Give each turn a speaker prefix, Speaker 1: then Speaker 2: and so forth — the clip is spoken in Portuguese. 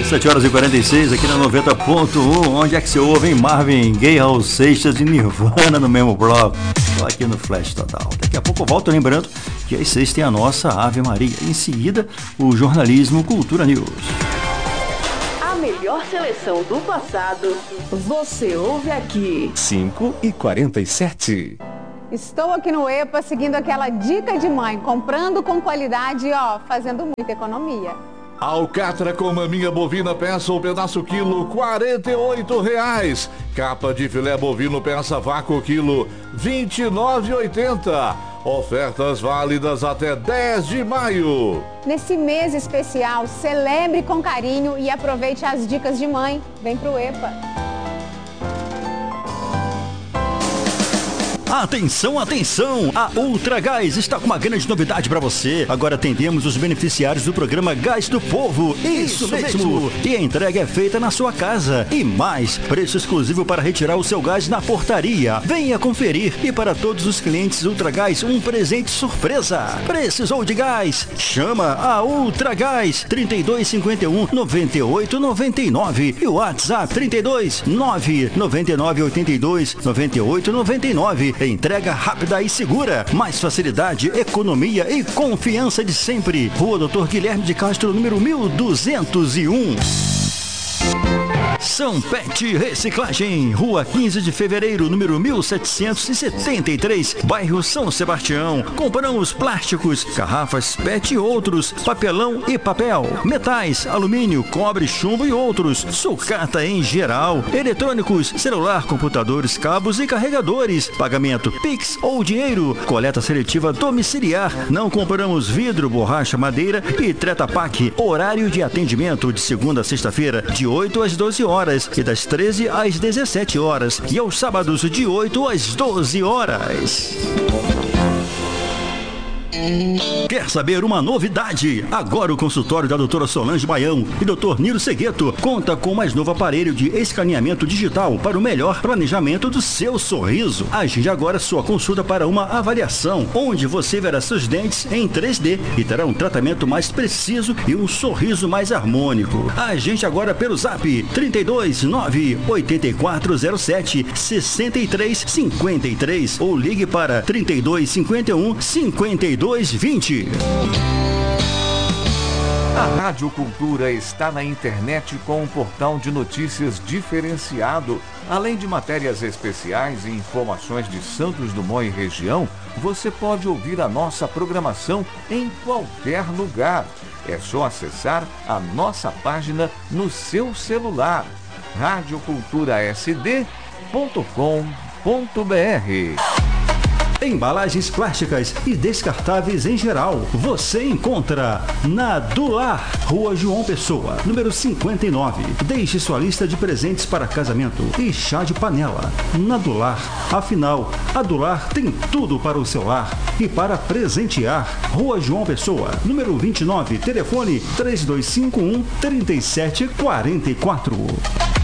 Speaker 1: 7h46 aqui na 90.1. Onde é que você ouve, hein? Marvin Gaye, Raul Seixas e Nirvana no mesmo bloco. Só aqui no Flash Total. Daqui a pouco eu volto lembrando que às 6 tem a nossa Ave Maria. Em seguida, o jornalismo Cultura News.
Speaker 2: A melhor seleção do passado você ouve aqui.
Speaker 3: 5h47.
Speaker 4: Estou aqui no EPA seguindo aquela dica de mãe, comprando com qualidade e fazendo muita economia.
Speaker 5: Alcatra com maminha bovina peça ou pedaço quilo, R$48. Capa de filé bovino peça vácuo quilo, R$29,80. Ofertas válidas até 10 de maio.
Speaker 4: Nesse mês especial, celebre com carinho e aproveite as dicas de mãe. Vem pro EPA.
Speaker 1: Atenção, atenção! A Ultragás está com uma grande novidade para você. Agora atendemos os beneficiários do programa Gás do Povo. Isso mesmo! E a entrega é feita na sua casa. E mais, preço exclusivo para retirar o seu gás na portaria. Venha conferir. E para todos os clientes Ultragás, um presente surpresa. Precisou de gás? Chama a Ultragás 3251-9899 e o WhatsApp 329-9982-9899. Entrega rápida e segura. Mais facilidade, economia e confiança de sempre. Rua Dr. Guilherme de Castro, número 1201. São Pet Reciclagem, Rua 15 de Fevereiro, número 1773, bairro São Sebastião. Compramos plásticos, garrafas PET e outros, papelão e papel, metais, alumínio, cobre, chumbo e outros, sucata em geral, eletrônicos, celular, computadores, cabos e carregadores, pagamento Pix ou dinheiro, coleta seletiva domiciliar. Não compramos vidro, borracha, madeira e Treta Pak. Horário de atendimento de segunda a sexta-feira, de 8 às 12 horas e das 13 às 17 horas e aos sábados de 8 às 12 horas. Quer saber uma novidade? Agora o consultório da doutora Solange Baião e doutor Niro Segueto conta com o mais novo aparelho de escaneamento digital para o melhor planejamento do seu sorriso. Agende agora sua consulta para uma avaliação, onde você verá seus dentes em 3D e terá um tratamento mais preciso e um sorriso mais harmônico. Agende agora pelo Zap 329-8407-6353 ou ligue para 3251-5220.
Speaker 3: A Rádio Cultura está na internet com um portal de notícias diferenciado. Além de matérias especiais e informações de Santos Dumont e região, você pode ouvir a nossa programação em qualquer lugar. É só acessar a nossa página no seu celular, radioculturasd.com.br.
Speaker 1: Embalagens plásticas e descartáveis em geral, você encontra na Dular, Rua João Pessoa, número 59. Deixe sua lista de presentes para casamento e chá de panela. Na Dular, afinal, a Dular tem tudo para o seu lar e para presentear. Rua João Pessoa, número 29, telefone 3251-3744.